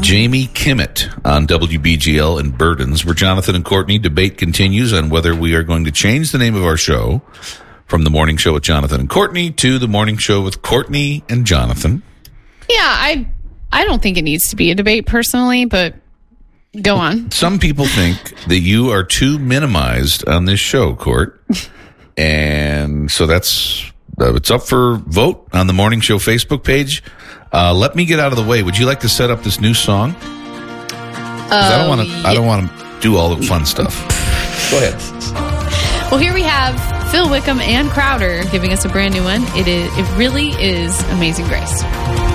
Jamie Kimmett on WBGL in Burdens, where Jonathan and Courtney debate continues on whether we are going to change the name of our show from The Morning Show with Jonathan and Courtney to The Morning Show with Courtney and Jonathan. Yeah, I don't think it needs to be a debate personally, but go on. Some people think that you are too minimized on this show, Court. And so it's up for vote on the Morning Show Facebook page. Let me get out of the way. Would you like to set up this new song? 'Cause I don't want to do all the fun stuff. Go ahead. Well, here we have Phil Wickham and Crowder giving us a brand new one. It really is Amazing Grace.